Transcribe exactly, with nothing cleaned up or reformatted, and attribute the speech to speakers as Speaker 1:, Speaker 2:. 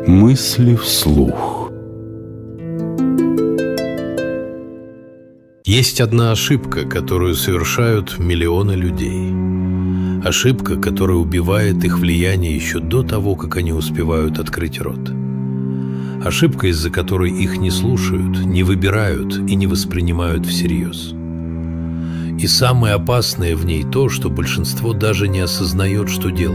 Speaker 1: Мысли вслух.
Speaker 2: Есть одна ошибка, которую совершают миллионы людей. Ошибка, которая убивает их влияние еще до того, как они успевают открыть рот. Ошибка, из-за которой их не слушают, не выбирают и не воспринимают всерьез. И самое опасное в ней то, что большинство даже не осознает, что делает.